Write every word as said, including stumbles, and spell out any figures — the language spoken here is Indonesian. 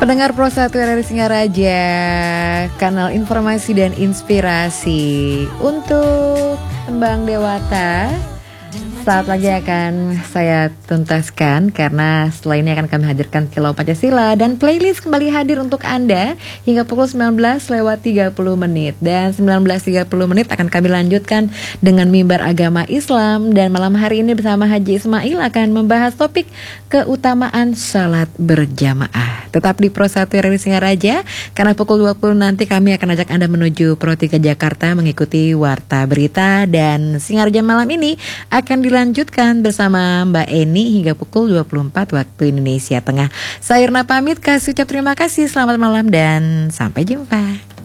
Pendengar Pro satu R R I Singaraja, kanal informasi dan inspirasi untuk Tembang Dewata. Saat lagi akan saya tuntaskan karena setelah ini akan kami hadirkan Kilau Pancasila dan playlist kembali hadir untuk Anda hingga pukul sembilan belas lewat tiga puluh menit. Dan sembilan belas tiga puluh menit akan kami lanjutkan dengan Mimbar Agama Islam. Dan malam hari ini bersama Haji Ismail akan membahas topik keutamaan salat berjamaah. Tetap di Pro satu R R I Singaraja karena pukul dua puluh nanti kami akan ajak Anda menuju Pro tiga Jakarta mengikuti Warta Berita. Dan Singaraja malam ini akan dilanjutkan bersama Mbak Eni hingga pukul dua puluh empat waktu Indonesia Tengah. Saya Irna pamit, kasih ucap terima kasih, selamat malam dan sampai jumpa.